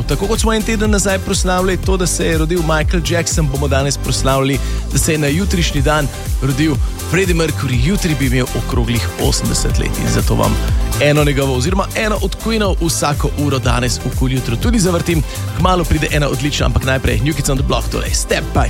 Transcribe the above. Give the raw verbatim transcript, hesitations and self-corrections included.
tako kot smo en teden nazaj proslavili to, da se je rodil Michael Jackson, bomo danes proslavili, da se je na jutrišnji dan rodil Freddie Mercury. Jutri bi imel okroglih osemdeset let in zato vam eno njegovo oziroma eno od Queenov vsako uro danes v Kul jutro tudi zavrtim. Kmalu pride ena odlična, ampak najprej New Kids on the Block, torej Step by